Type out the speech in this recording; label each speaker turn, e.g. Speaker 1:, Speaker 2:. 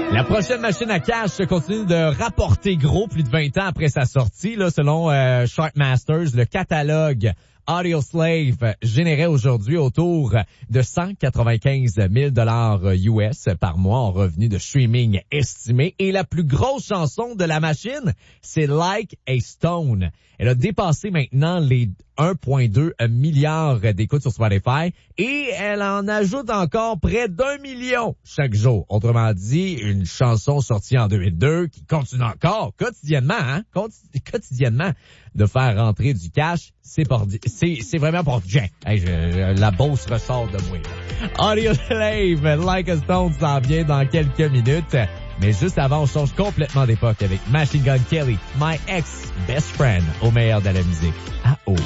Speaker 1: La prochaine machine à cash continue de rapporter gros plus de 20 ans après sa sortie. Là, selon Sharkmasters, le catalogue Audioslave générait aujourd'hui autour de 195 000 $ US par mois en revenus de streaming estimés. Et la plus grosse chanson de la machine, c'est Like a Stone. Elle a dépassé maintenant les 1,2 milliard d'écoutes sur Spotify et elle en ajoute encore près d'1 million chaque jour. Autrement dit, une chanson sortie en 2002 qui continue encore quotidiennement, quotidiennement de faire rentrer du cash. C'est vraiment pour Jack. Hey, la bourse ressort de moi. Audioslave, Like a Stone s'en vient dans quelques minutes. Mais juste avant, on change complètement d'époque avec Machine Gun Kelly, My Ex Best Friend, au meilleur de la musique. Ah oh.